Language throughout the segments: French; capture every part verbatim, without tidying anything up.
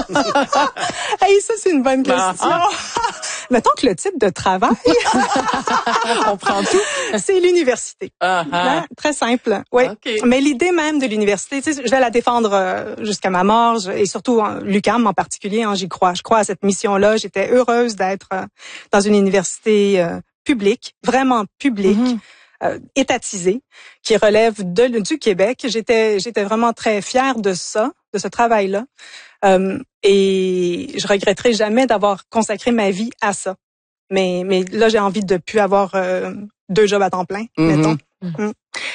Hey, ça, c'est une bonne question. Ah. Mettons que le type de travail, on prend tout. C'est l'université. Ah, ah. Très simple. Oui. Okay. Mais l'idée même de l'université, tu sais, je vais la défendre jusqu'à ma mort, et surtout l'U Q A M en particulier, hein, j'y crois. Je crois à cette mission-là. J'étais heureuse d'être dans une université euh, publique, vraiment publique. Mm-hmm. Euh, étatisée, qui relève de, du Québec. J'étais, j'étais vraiment très fière de ça, de ce travail-là. Euh, et je regretterai jamais d'avoir consacré ma vie à ça. Mais, mais là, j'ai envie de plus avoir euh, deux jobs à temps plein, mm-hmm. mettons. Mm.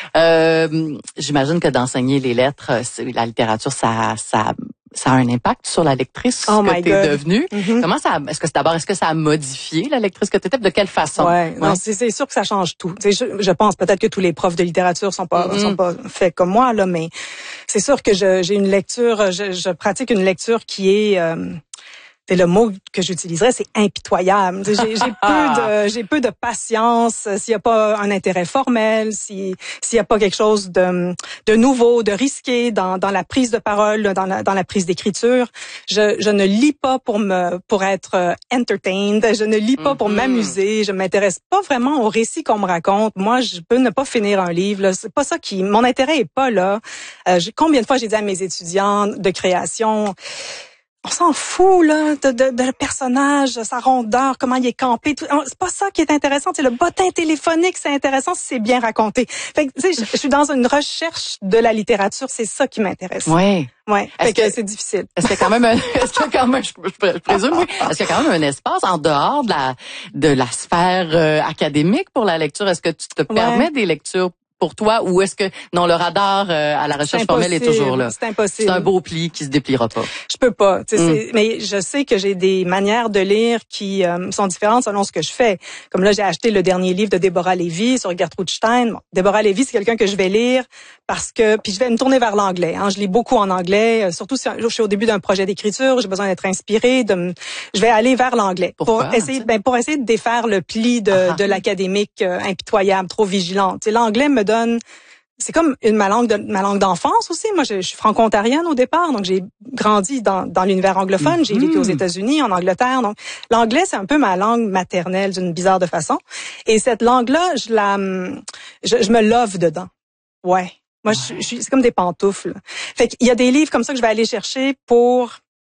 Euh, j'imagine que d'enseigner les lettres, la littérature, ça, ça, ça a un impact sur la lectrice oh que tu es devenue. Mm-hmm. Comment ça, est-ce que c'est d'abord, est-ce que ça a modifié la lectrice que tu étais? De quelle façon? Ouais, ouais. Non, c'est, c'est sûr que ça change tout. Tu sais, je, je pense peut-être que tous les profs de littérature sont pas, mm-hmm. sont pas faits comme moi, là, mais c'est sûr que je, j'ai une lecture, je, je pratique une lecture qui est, euh, c'est le mot que j'utiliserais, c'est impitoyable. J'ai, j'ai peu de, j'ai peu de patience s'il y a pas un intérêt formel, si, s'il y a pas quelque chose de, de nouveau, de risqué dans, dans la prise de parole, dans la, dans la prise d'écriture. Je, je ne lis pas pour me, pour être entertained. Je ne lis pas pour mm-hmm. m'amuser. Je m'intéresse pas vraiment au récit qu'on me raconte. Moi, je peux ne pas finir un livre, là. C'est pas ça qui, mon intérêt est pas là. Euh, combien de fois j'ai dit à mes étudiants de création, on s'en fout là de, de, de le personnage, sa rondeur, comment il est campé. Tout. C'est pas ça qui est intéressant. C'est le bottin téléphonique, c'est intéressant si c'est bien raconté. Fait que, tu sais, je, je suis dans une recherche de la littérature, c'est ça qui m'intéresse. Oui. Ouais. Fait que, que c'est difficile. Est-ce qu'il y a quand même, un, est-ce qu'il y a quand même, je, je, je présume, oui, est-ce qu'il y a quand même un espace en dehors de la de la sphère euh, académique pour la lecture? Est-ce que tu te permets ouais. des lectures pour toi, ou est-ce que non, le radar euh, à la recherche formelle est toujours là? C'est impossible. C'est un beau pli qui se dépliera pas. Je peux pas. Mm. C'est, mais je sais que j'ai des manières de lire qui euh, sont différentes selon ce que je fais. Comme là, j'ai acheté le dernier livre de Deborah Lévy sur Gertrude Stein. Bon, Deborah Lévy, c'est quelqu'un que je vais lire parce que, puis je vais me tourner vers l'anglais. Hein. Je lis beaucoup en anglais, surtout si je suis au début d'un projet d'écriture, j'ai besoin d'être inspirée. De me, je vais aller vers l'anglais Pourquoi, pour essayer, ben, pour essayer de défaire le pli de, ah. de l'académique euh, impitoyable, trop vigilante. T'sais, l'anglais me donne c'est comme une ma langue de ma langue d'enfance aussi. Moi, je, je suis franco-ontarienne au départ, donc j'ai grandi dans dans l'univers anglophone. Mm-hmm. J'ai vécu aux États-Unis, en Angleterre. Donc l'anglais, c'est un peu ma langue maternelle d'une bizarre de façon. Et cette langue-là, je la, je, je me love dedans. Ouais. Moi, ouais. je, je suis, c'est comme des pantoufles. Fait qu'il y a des livres comme ça que je vais aller chercher pour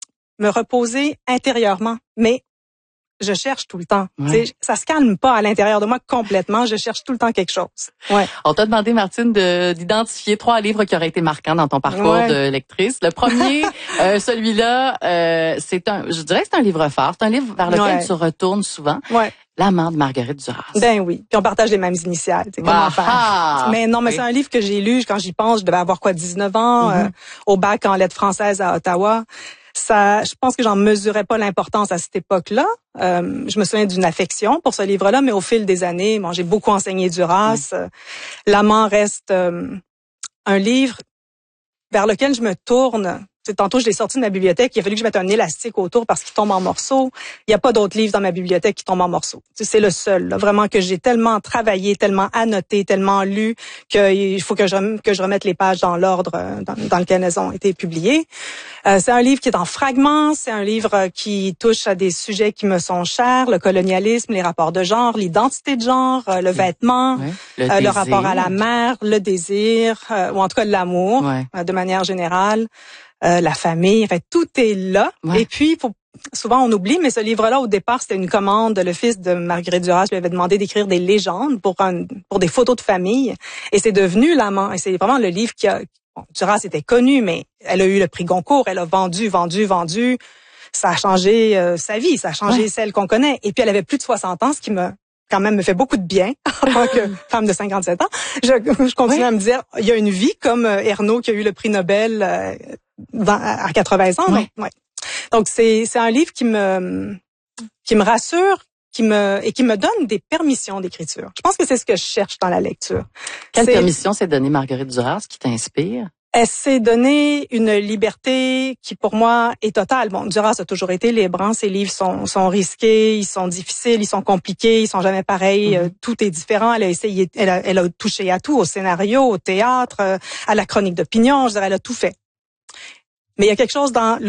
me reposer intérieurement, mais je cherche tout le temps. Ouais. Ça se calme pas à l'intérieur de moi complètement. Je cherche tout le temps quelque chose. Ouais. On t'a demandé, Martine, de, d'identifier trois livres qui auraient été marquants dans ton parcours ouais. de lectrice. Le premier, euh, celui-là, euh, c'est un, je dirais que c'est un livre phare. C'est un livre vers lequel ouais. tu retournes souvent. Ouais. L'amant de Marguerite Duras. Ben oui. Puis on partage les mêmes initiales. C'est comment faire. Mais non, mais oui. c'est un livre que j'ai lu quand j'y pense. Je devais avoir quoi, dix-neuf ans, mm-hmm. euh, au bac en lettres françaises à Ottawa. Ça, je pense que j'en mesurais pas l'importance à cette époque-là. Euh, je me souviens d'une affection pour ce livre-là, mais au fil des années, bon, j'ai beaucoup enseigné Duras. Oui. L'amant reste euh, un livre vers lequel je me tourne. Tu sais, tantôt, je l'ai sorti de ma bibliothèque. Il a fallu que je mette un élastique autour parce qu'il tombe en morceaux. Il n'y a pas d'autres livres dans ma bibliothèque qui tombent en morceaux. Tu sais, c'est le seul, là, vraiment, que j'ai tellement travaillé, tellement annoté, tellement lu qu'il faut que je, que je remette les pages dans l'ordre dans, dans lequel elles ont été publiées. Euh, c'est un livre qui est en fragments. C'est un livre qui touche à des sujets qui me sont chers, le colonialisme, les rapports de genre, l'identité de genre, euh, le vêtement, ouais. le, euh, le rapport à la mère, le désir, euh, ou en tout cas l'amour, ouais. euh, de manière générale. Euh, la famille, en fait, tout est là. Ouais. Et puis, faut, souvent on oublie, mais ce livre-là, au départ, c'était une commande. Le fils de Marguerite Duras lui avait demandé d'écrire des légendes pour un, pour des photos de famille. Et c'est devenu l'amant. Et c'est vraiment le livre qui a... Bon, Duras était connue, mais elle a eu le prix Goncourt. Elle a vendu, vendu, vendu. Ça a changé euh, sa vie. Ça a changé ouais. celle qu'on connaît. Et puis, elle avait plus de soixante ans, ce qui me... quand même me fait beaucoup de bien en tant que femme de cinquante-sept ans. Je, je continue oui. à me dire, il y a une vie comme Ernaud qui a eu le prix Nobel euh, dans, à quatre-vingts ans. Oui. Donc, ouais. donc c'est c'est un livre qui me qui me rassure, qui me et qui me donne des permissions d'écriture. Je pense que c'est ce que je cherche dans la lecture. Quelle c'est, permission s'est donnée Marguerite Duras qui t'inspire? Elle s'est donné une liberté qui, pour moi, est totale. Bon, Duras a toujours été libre. Hein. Ses livres sont, sont risqués, ils sont difficiles, ils sont compliqués, ils sont jamais pareils. Mm-hmm. Euh, tout est différent. Elle a essayé, elle a, elle a touché à tout, au scénario, au théâtre, euh, à la chronique d'opinion. Je dirais, elle a tout fait. Mais il y a quelque chose dans le